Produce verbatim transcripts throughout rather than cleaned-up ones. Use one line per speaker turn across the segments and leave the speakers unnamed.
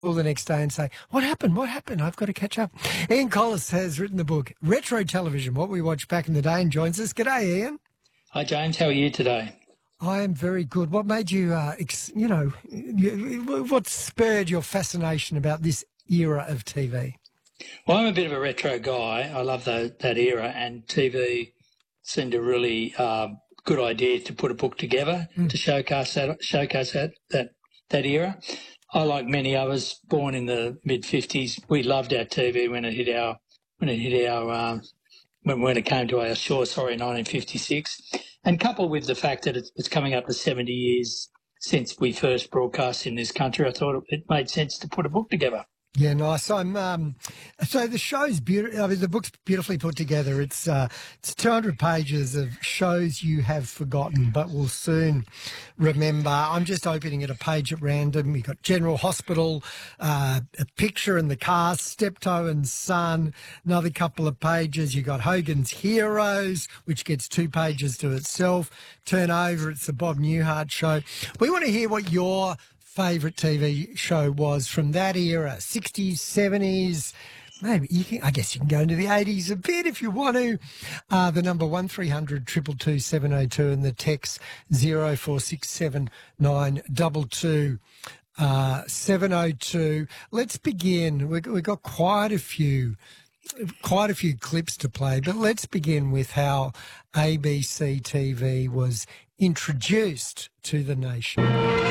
the next day and say, what happened? What happened? I've got to catch up. Ian Collis has written the book, Retro Television, What We Watched Back in the Day, and joins us. G'day, Ian.
Hi, James. How are you today?
I am very good. What made you, uh, ex- you know, you, what spurred your fascination about this era of T V?
Well, I'm a bit of a retro guy. I love the, that era, and T V seemed a really uh, good idea to put a book together mm. to showcase that showcase that, that that era. I, like many others, born in the mid fifties, we loved our T V when it hit our when it hit our uh, when when it came to our shore. Sorry, nineteen fifty-six, and coupled with the fact that it's, it's coming up to seventy years since we first broadcast in this country, I thought it made sense to put a book together.
Yeah, nice. I'm um, so the show's beautiful. I mean, the book's beautifully put together. It's uh, it's two hundred pages of shows you have forgotten, but will soon remember. I'm just opening at a page at random. You've got General Hospital, uh, a picture in the cast, Steptoe and Son. Another couple of pages. You got Hogan's Heroes, which gets two pages to itself. Turn over. It's the Bob Newhart Show. We want to hear what your favourite T V show was from that era, sixties, seventies, maybe, you can, I guess you can go into the eighties a bit if you want to. Uh, the number one three hundred two two two seven oh two and the text zero four six seven nine two two uh, seven oh two. Let's begin. We, we've got quite a few quite a few clips to play, but let's begin with how A B C T V was introduced to the nation.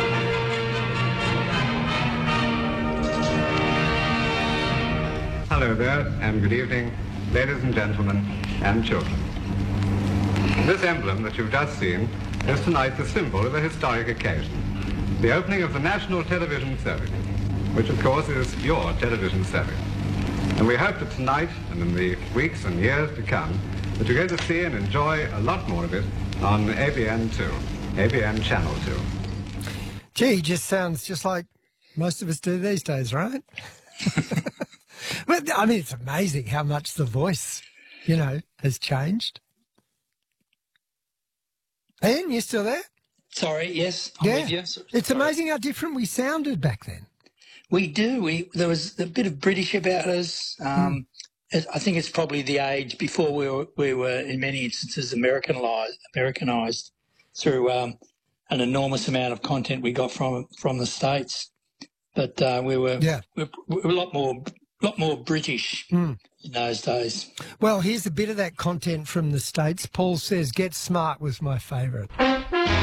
Hello there, and good evening, ladies and gentlemen, and children. This emblem that you've just seen is tonight the symbol of a historic occasion, the opening of the National Television Service, which of course is your television service. And we hope that tonight, and in the weeks and years to come, that you're going to see and enjoy a lot more of it on A B N two, A B N Channel two.
Gee, just sounds just like most of us do these days, right? But, I mean, it's amazing how much the voice, you know, has changed. Ian, you still there?
Sorry, yes, I'm
yeah.
with you. Sorry.
It's amazing how different we sounded back then.
We do. We There was a bit of British about us. Um, mm. I think it's probably the age before we were, we were in many instances, Americanized, Americanized through um, an enormous amount of content we got from from the States. But uh, we were,
yeah.
we were, we were a lot more... A lot more British mm. in those days.
Well, here's a bit of that content from the States. Paul says, Get Smart was my favourite.